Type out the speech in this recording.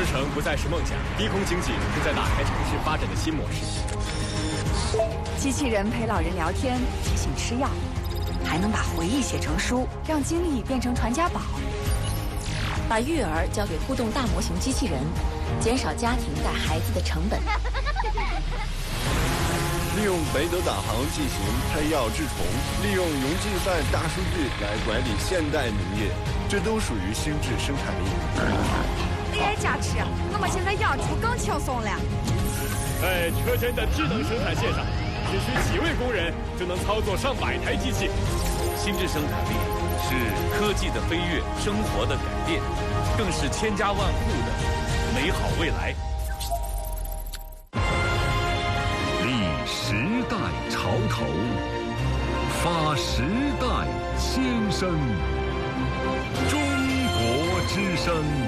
城不再是梦想，低空经济正在打开城市发展的新模式。 机器人陪老人聊天，提醒吃药，还能把回忆写成书，让经历变成传家宝。把育儿交给互动大模型机器人，减少家庭带孩子的成本。 利用北斗导航进行喷药治虫，利用云计算大数据来管理现代农业，这都属于心智生产力。 AI 加持，我们现在养猪更轻松了。 在车间的智能生产线上，只需几位工人就能操作上百台机器。 心智生产力是科技的飞跃，生活的改变，更是千家万户的美好未来。 立时代潮头，发时代先声。中国之声。